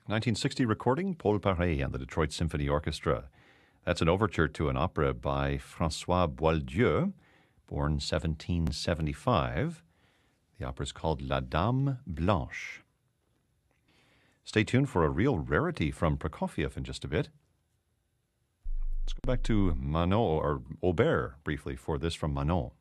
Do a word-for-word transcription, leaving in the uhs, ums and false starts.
nineteen sixty recording, Paul Paré and the Detroit Symphony Orchestra. That's an overture to an opera by François Boieldieu, born seventeen seventy-five. The opera is called La Dame Blanche. Stay tuned for a real rarity from Prokofiev in just a bit. Let's go back to Manon, or Aubert, briefly, for this from Manon.